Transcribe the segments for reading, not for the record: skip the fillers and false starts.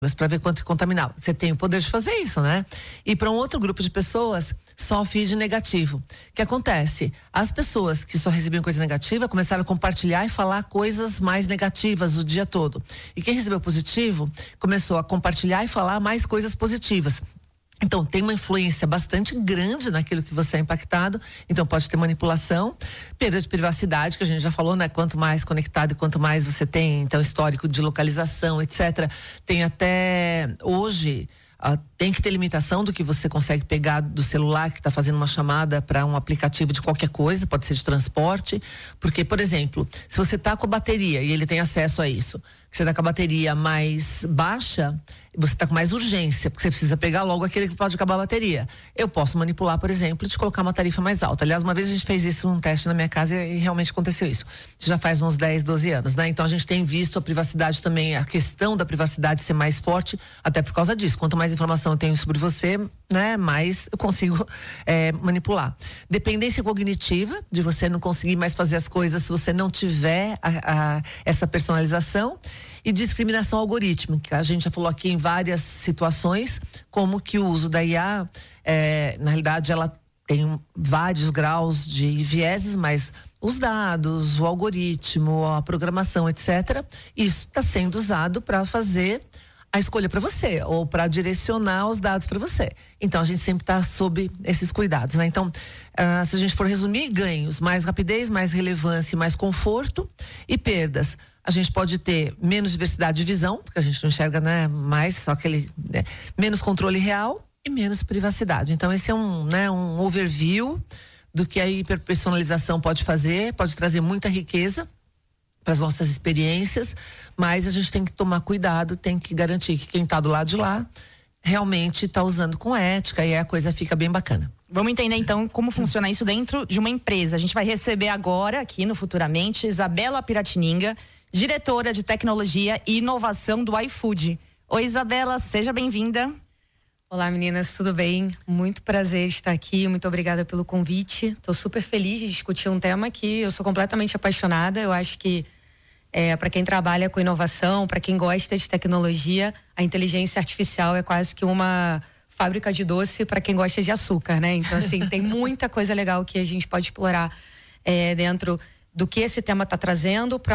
para ver quanto contaminava. Você tem o poder de fazer isso, né? E para um outro grupo de pessoas, só feed negativo. O que acontece? As pessoas que só recebiam coisa negativa começaram a compartilhar e falar coisas mais negativas o dia todo. E quem recebeu positivo começou a compartilhar e falar mais coisas positivas. Então, tem uma influência bastante grande naquilo que você é impactado. Então, pode ter manipulação, perda de privacidade, que a gente já falou, né? Quanto mais conectado e quanto mais você tem, então, histórico de localização, etc. Tem até hoje, tem que ter limitação do que você consegue pegar do celular que está fazendo uma chamada para um aplicativo de qualquer coisa, pode ser de transporte. Porque, por exemplo, se você está com a bateria e ele tem acesso a isso, que você está com a bateria mais baixa, você está com mais urgência, porque você precisa pegar logo aquele que pode acabar a bateria. Eu posso manipular, por exemplo, de colocar uma tarifa mais alta. Aliás, uma vez a gente fez isso num teste na minha casa e realmente aconteceu isso. Já faz uns 10, 12 anos, né? Então a gente tem visto a privacidade também, a questão da privacidade ser mais forte, até por causa disso. Quanto mais informação eu tenho sobre você, né, mais eu consigo manipular. Dependência cognitiva, de você não conseguir mais fazer as coisas se você não tiver essa personalização. E discriminação algorítmica. A gente já falou aqui em várias situações como que o uso da IA, na realidade, ela tem vários graus de vieses, mas os dados, o algoritmo, a programação, etc., isso está sendo usado para fazer a escolha para você, ou para direcionar os dados para você. Então, a gente sempre está sob esses cuidados, né? Então, se a gente for resumir, ganhos, mais rapidez, mais relevância, mais conforto, e perdas. A gente pode ter menos diversidade de visão, porque a gente não enxerga, né, mais só aquele, né, menos controle real e menos privacidade. Então, esse é um overview do que a hiperpersonalização pode fazer, pode trazer muita riqueza para as nossas experiências, mas a gente tem que tomar cuidado, tem que garantir que quem está do lado de lá realmente está usando com ética e aí a coisa fica bem bacana. Vamos entender então como funciona isso dentro de uma empresa. A gente vai receber agora aqui no Futuramente Isabela Piratininga, diretora de tecnologia e inovação do iFood. Oi, Isabela, seja bem-vinda. Olá, meninas, tudo bem? Muito prazer estar aqui, muito obrigada pelo convite. Estou super feliz de discutir um tema que eu sou completamente apaixonada. Eu acho que para quem trabalha com inovação, para quem gosta de tecnologia, a inteligência artificial é quase que uma fábrica de doce para quem gosta de açúcar, né? Então, assim, tem muita coisa legal que a gente pode explorar dentro do que esse tema está trazendo para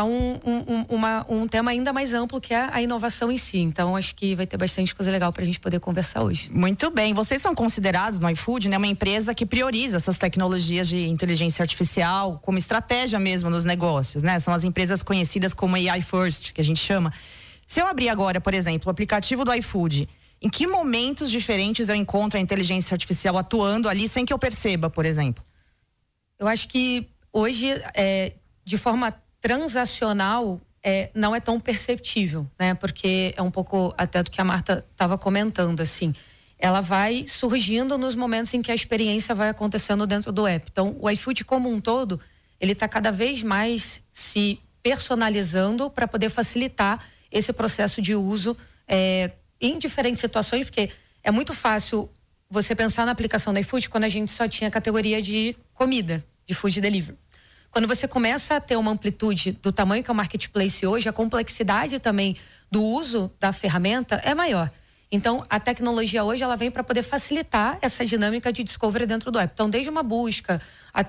um tema ainda mais amplo, que é a inovação em si. Então, acho que vai ter bastante coisa legal para a gente poder conversar hoje. Muito bem. Vocês são considerados no iFood, né, uma empresa que prioriza essas tecnologias de inteligência artificial como estratégia mesmo nos negócios, né? São as empresas conhecidas como AI First, que a gente chama. Se eu abrir agora, por exemplo, o aplicativo do iFood, em que momentos diferentes eu encontro a inteligência artificial atuando ali sem que eu perceba, por exemplo? Eu acho que hoje, de forma transacional, não é tão perceptível, né? Porque é um pouco até do que a Marta estava comentando, assim. Ela vai surgindo nos momentos em que a experiência vai acontecendo dentro do app. Então, o iFood como um todo, ele está cada vez mais se personalizando para poder facilitar esse processo de uso em diferentes situações, porque é muito fácil você pensar na aplicação do iFood quando a gente só tinha categoria de comida, de food delivery. Quando você começa a ter uma amplitude do tamanho que é o marketplace hoje, a complexidade também do uso da ferramenta é maior. Então, a tecnologia hoje, ela vem para poder facilitar essa dinâmica de discovery dentro do app. Então, desde uma busca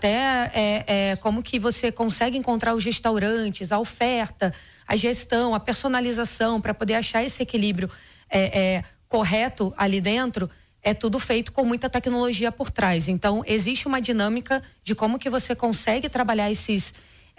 até como que você consegue encontrar os restaurantes, a oferta, a gestão, a personalização, para poder achar esse equilíbrio correto ali dentro, é tudo feito com muita tecnologia por trás. Então, existe uma dinâmica de como que você consegue trabalhar esse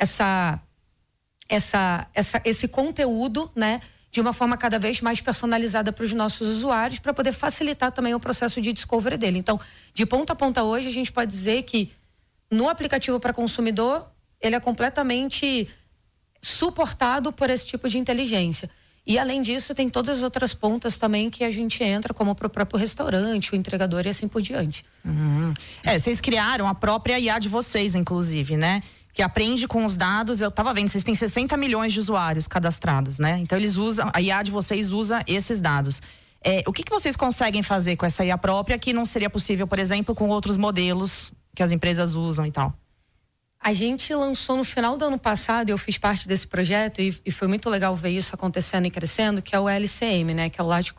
conteúdo, né, de uma forma cada vez mais personalizada para os nossos usuários, para poder facilitar também o processo de discovery dele. Então, de ponta a ponta hoje, a gente pode dizer que no aplicativo para consumidor, ele é completamente suportado por esse tipo de inteligência. E, além disso, tem todas as outras pontas também que a gente entra, como pro próprio restaurante, o entregador e assim por diante. Vocês criaram a própria IA de vocês, inclusive, né? Que aprende com os dados. Eu tava vendo, vocês têm 60 milhões de usuários cadastrados, né? Então, a IA de vocês usa esses dados. O que vocês conseguem fazer com essa IA própria que não seria possível, por exemplo, com outros modelos que as empresas usam e tal? A gente lançou no final do ano passado, eu fiz parte desse projeto e foi muito legal ver isso acontecendo e crescendo, que é o LCM, né? Que é o Large